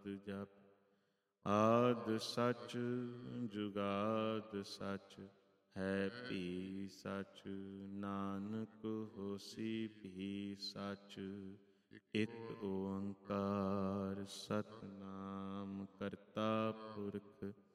ਸ਼ਬਦ ਜਪ। ਆਦਿ ਸਚ ਜੁਗਾਦਿ ਸਚ, ਹੈ ਭੀ ਸਚ। ਨਾਨਕ ਹੋਸੀ ਭੀ ਸਚ। ਇਕ ਓੰਕਾਰ ਸਤਿਨਾਮ ਕਰਤਾ ਪੁਰਖ